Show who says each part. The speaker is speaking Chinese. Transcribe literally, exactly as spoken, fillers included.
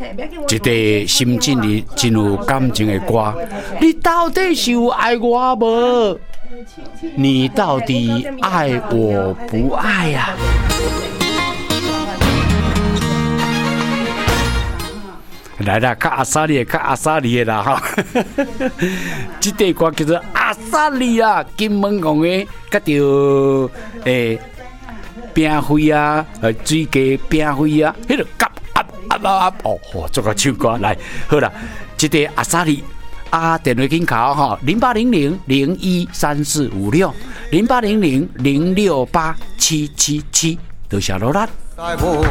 Speaker 1: 一个心境里真有感情的歌。你到底是有爱我无？你到底爱我不爱呀、啊？来啦，较阿萨里的，较阿萨里的啦哈！这首歌叫做阿萨里啊，金门讲的，甲着诶饼灰啊，呃水鸡饼灰啊，迄个夹啊啊啊啊！哦哦，做个唱歌来，好啦，这个阿萨里啊，电话紧考哈，零八零零零一三四五六，零八零零零六八七七七，多谢罗兰。